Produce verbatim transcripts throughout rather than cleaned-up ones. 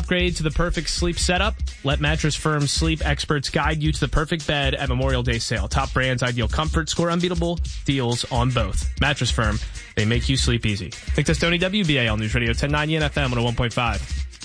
upgrade to the perfect sleep setup? Let Mattress Firm's sleep experts guide you to the perfect bed at Memorial Day sale. Top brands, ideal comfort, score unbeatable deals on both. Mattress Firm, they make you sleep easy. Nick Testoni, W B A L News Radio ten ninety and F M one oh one point five.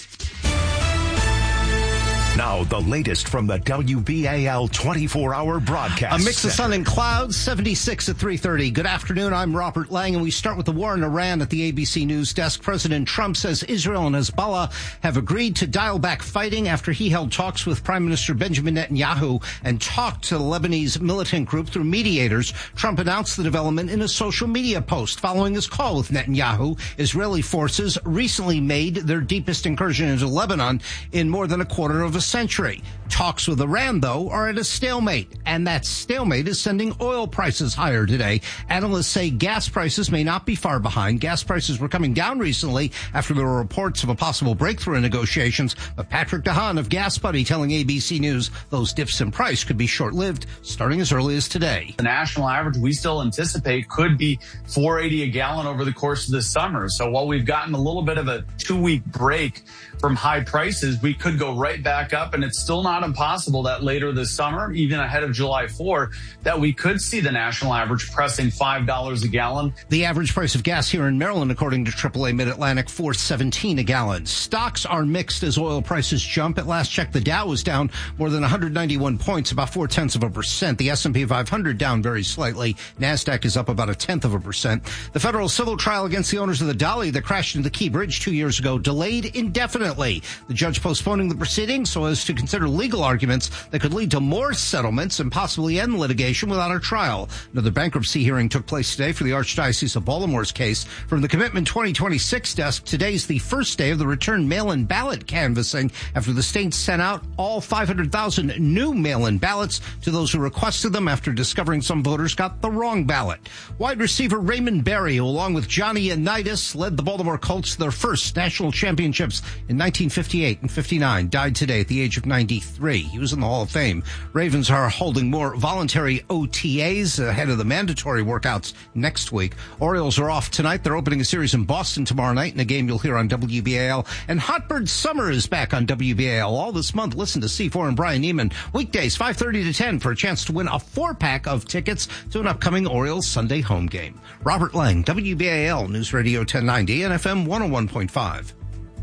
Now, the latest from the W B A L twenty-four hour broadcast. A mix of sun and clouds, seventy-six at three thirty. Good afternoon, I'm Robert Lang, and we start with the war in Iran at the A B C News desk. President Trump says Israel and Hezbollah have agreed to dial back fighting after he held talks with Prime Minister Benjamin Netanyahu and talked to the Lebanese militant group through mediators. Trump announced the development in a social media post following his call with Netanyahu. Israeli forces recently made their deepest incursion into Lebanon in more than a quarter of a century. Talks with Iran, though, are at a stalemate, and that stalemate is sending oil prices higher today. Analysts say gas prices may not be far behind. Gas prices were coming down recently after there were reports of a possible breakthrough in negotiations, but Patrick DeHaan of Gas Buddy telling A B C News those dips in price could be short-lived, starting as early as today. The national average we still anticipate could be four eighty a gallon over the course of the summer. So while we've gotten a little bit of a two-week break from high prices, we could go right back up, and it's still not impossible that later this summer, even ahead of July fourth, that we could see the national average pressing five dollars a gallon. The average price of gas here in Maryland, according to triple A Mid-Atlantic, four seventeen a gallon. Stocks are mixed as oil prices jump. At last check, the Dow was down more than one hundred ninety-one points, about four-tenths of a percent. The S and P five hundred down very slightly. NASDAQ is up about a tenth of a percent. The federal civil trial against the owners of the Dolly that crashed into the Key Bridge two years ago delayed indefinitely. The judge postponing the proceedings so as to consider legal arguments that could lead to more settlements and possibly end litigation without a trial. Another bankruptcy hearing took place today for the Archdiocese of Baltimore's case. From the Commitment twenty twenty-six desk, today's the first day of the return mail-in ballot canvassing after the state sent out all five hundred thousand new mail-in ballots to those who requested them after discovering some voters got the wrong ballot. Wide receiver Raymond Berry, who along with Johnny Unitas led the Baltimore Colts to their first national championships in nineteen fifty-eight and fifty-nine, died today at the age of ninety-three. He was in the Hall of Fame. Ravens are holding more voluntary O T As ahead of the mandatory workouts next week. Orioles are off tonight. They're opening a series in Boston tomorrow night in a game you'll hear on W B A L. And Hotbird Summer is back on W B A L all this month. Listen to C four and Brian Neiman weekdays five thirty to ten for a chance to win a four-pack of tickets to an upcoming Orioles Sunday home game. Robert Lang, W B A L News Radio ten ninety and F M one oh one point five.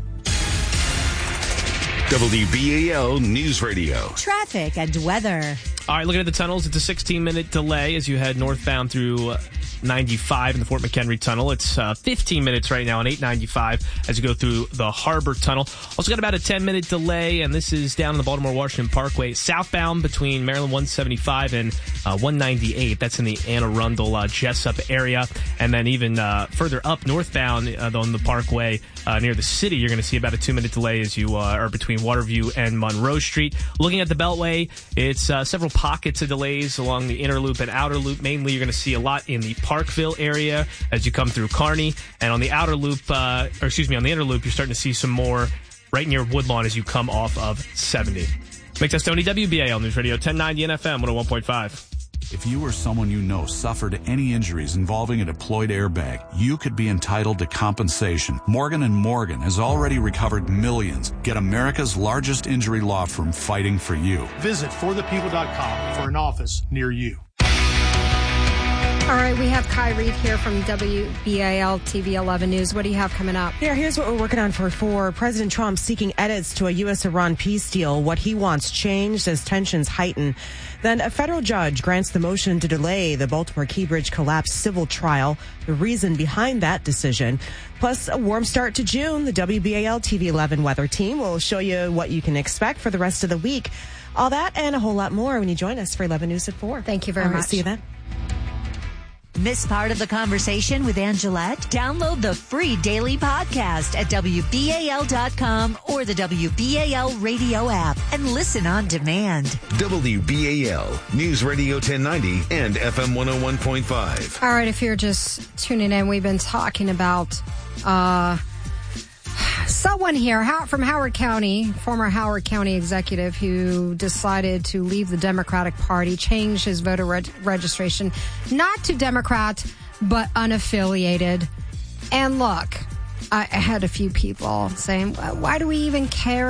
W B A L News Radio. Traffic and weather. All right, looking at the tunnels, it's a sixteen-minute delay as you head northbound through ninety-five in the Fort McHenry Tunnel. It's uh, fifteen minutes right now on eight ninety-five as you go through the Harbor Tunnel. Also got about a ten-minute delay, and this is down in the Baltimore-Washington Parkway, southbound between Maryland one seventy-five and uh, one ninety-eight. That's in the Anne Arundel, uh, Jessup area. And then even uh, further up northbound uh, on the Parkway uh, near the city, you're going to see about a two-minute delay as you uh, are between Waterview and Monroe Street. Looking at the Beltway, it's uh, several pockets of delays along the inner loop and outer loop. Mainly, you're going to see a lot in the Parkville area as you come through Kearney. And on the outer loop, uh, or excuse me, on the inner loop, you're starting to see some more right near Woodlawn as you come off of seventy. Mick Testoni, W B A L News Radio ten ninety and F M one oh one point five. If you or someone you know suffered any injuries involving a deployed airbag, you could be entitled to compensation. Morgan and Morgan has already recovered millions. Get America's largest injury law firm fighting for you. Visit for the people dot com for an office near you. All right, we have Kai Reed here from W B A L T V eleven News. What do you have coming up? Yeah, here's what we're working on for four. President Trump seeking edits to a U S Iran peace deal. What he wants changed as tensions heighten. Then a federal judge grants the motion to delay the Baltimore Key Bridge collapse civil trial. The reason behind that decision. Plus, a warm start to June. The W B A L T V eleven weather team will show you what you can expect for the rest of the week. All that and a whole lot more when you join us for eleven News at four. Thank you very All right, much. See you then. Miss part of the conversation with Angelette? Download the free daily podcast at W B A L dot com or the W B A L radio app and listen on demand. W B A L News Radio ten ninety and F M one oh one point five. All right, if you're just tuning in, we've been talking about uh, someone here from Howard County, former Howard County executive who decided to leave the Democratic Party, change his voter reg- registration, not to Democrat, but unaffiliated. And look, I had a few people saying, why do we even care